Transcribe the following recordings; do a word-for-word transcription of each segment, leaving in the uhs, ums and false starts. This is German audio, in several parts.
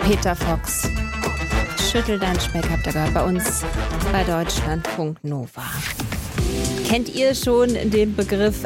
Peter Fox. Schüttel deinen Speck, habt ihr gehört, bei uns bei Deutschlandfunk Nova. Kennt ihr schon den Begriff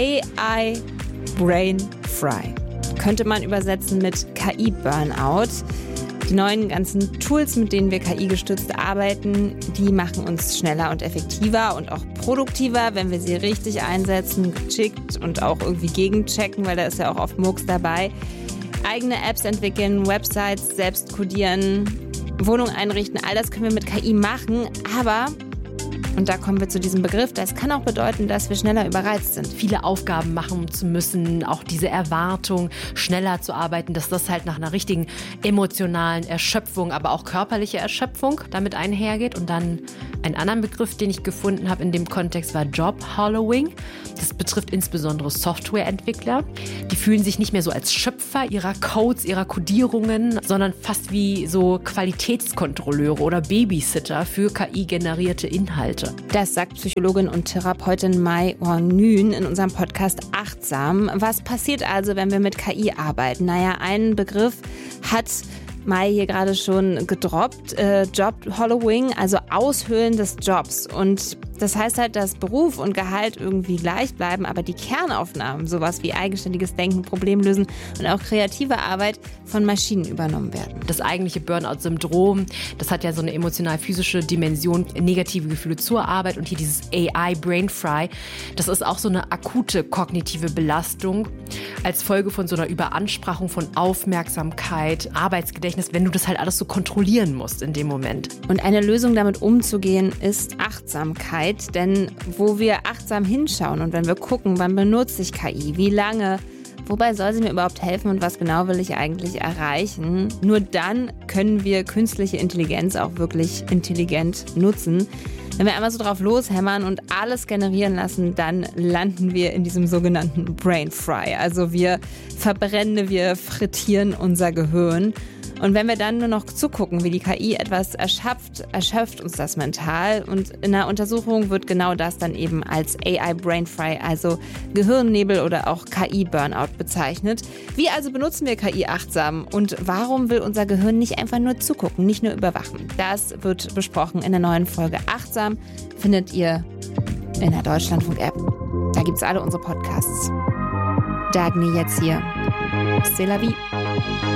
A I Brain Fry? Könnte man übersetzen mit K I-Burnout. Die neuen ganzen Tools, mit denen wir K I-gestützt arbeiten, die machen uns schneller und effektiver und auch produktiver, wenn wir sie richtig einsetzen, geschickt und auch irgendwie gegenchecken, weil da ist ja auch oft Murks dabei. Eigene Apps entwickeln, Websites selbst codieren, Wohnung einrichten, all das können wir mit K I machen, aber, und da kommen wir zu diesem Begriff, das kann auch bedeuten, dass wir schneller überreizt sind. Viele Aufgaben machen zu müssen, auch diese Erwartung, schneller zu arbeiten, dass das halt nach einer richtigen emotionalen Erschöpfung, aber auch körperliche Erschöpfung damit einhergeht. Und dann ein anderer Begriff, den ich gefunden habe in dem Kontext, war Job-Hollowing. Das betrifft insbesondere Softwareentwickler. Die fühlen sich nicht mehr so als Schöpfer ihrer Codes, ihrer Codierungen, sondern fast wie so Qualitätskontrolleure oder Babysitter für K I-generierte Inhalte. Das sagt Psychologin und Therapeutin Mai Ornün in unserem Podcast Achtsam. Was passiert also, wenn wir mit K I arbeiten? Naja, einen Begriff hat Mai hier gerade schon gedroppt, äh, Job-Hollowing, also Aushöhlen des Jobs. Und das heißt halt, dass Beruf und Gehalt irgendwie gleich bleiben, aber die Kernaufnahmen, sowas wie eigenständiges Denken, Problemlösen und auch kreative Arbeit von Maschinen übernommen werden. Das eigentliche Burnout-Syndrom, das hat ja so eine emotional-physische Dimension, negative Gefühle zur Arbeit und hier dieses A I-Brain Fry, das ist auch so eine akute kognitive Belastung als Folge von so einer Überansprachung von Aufmerksamkeit, Arbeitsgedächtnis, wenn du das halt alles so kontrollieren musst in dem Moment. Und eine Lösung damit umzugehen ist Achtsamkeit. Denn wo wir achtsam hinschauen und wenn wir gucken, wann benutze ich K I, wie lange, wobei soll sie mir überhaupt helfen und was genau will ich eigentlich erreichen, nur dann können wir künstliche Intelligenz auch wirklich intelligent nutzen. Wenn wir einmal so drauf loshämmern und alles generieren lassen, dann landen wir in diesem sogenannten Brain Fry. Also wir verbrennen, wir frittieren unser Gehirn. Und wenn wir dann nur noch zugucken, wie die K I etwas erschöpft, erschöpft uns das mental. Und in einer Untersuchung wird genau das dann eben als A I-Brain Fry, also Gehirnnebel oder auch K I-Burnout bezeichnet. Wie also benutzen wir K I achtsam? Und warum will unser Gehirn nicht einfach nur zugucken, nicht nur überwachen? Das wird besprochen in der neuen Folge Achtsam. Findet ihr in der Deutschlandfunk-App. Da gibt's alle unsere Podcasts. Dagny jetzt hier. C'est la vie.